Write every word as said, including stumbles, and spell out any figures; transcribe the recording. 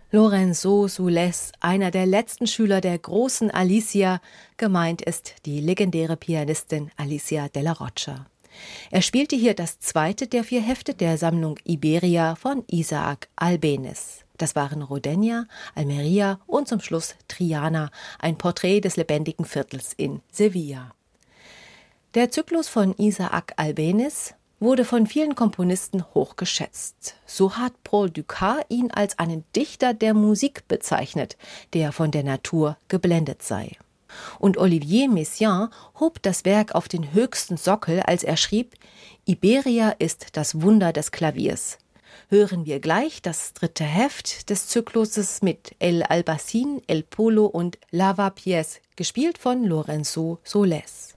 Lorenzo Soules, einer der letzten Schüler der großen Alicia, gemeint ist die legendäre Pianistin Alicia Della Rocha. Er spielte hier das zweite der vier Hefte der Sammlung Iberia von Isaac Albéniz. Das waren Rodenia, Almeria und zum Schluss Triana, ein Porträt des lebendigen Viertels in Sevilla. Der Zyklus von Isaac Albéniz wurde von vielen Komponisten hoch geschätzt. So hat Paul Dukas ihn als einen Dichter der Musik bezeichnet, der von der Natur geblendet sei. Und Olivier Messiaen hob das Werk auf den höchsten Sockel, als er schrieb: Iberia ist das Wunder des Klaviers. Hören wir gleich das dritte Heft des Zykluses mit El Albacín, El Polo und Lavapiés, gespielt von Lorenzo Soules.